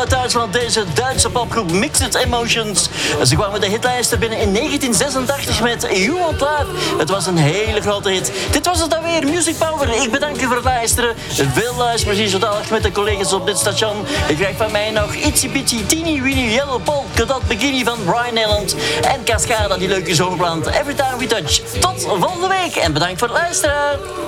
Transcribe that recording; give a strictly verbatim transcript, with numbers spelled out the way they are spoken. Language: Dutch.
uit Duitsland, deze Duitse popgroep Mixed Emotions. Ze kwamen de hitlijsten binnen in negentien zesentachtig met You Want Love. Het was een hele grote hit. Dit was het dan weer, Music Power. Ik bedank u voor het luisteren. Veel luisterplezier zo dadelijk met de collega's op dit station. Ik krijg van mij nog Itsy Bitsy Teeny Weeny Yellow Polka Dot Bikini van Brian Nayland en Cascada, die leuke zomerplant Every Time We Touch. Tot volgende week en bedankt voor het luisteren.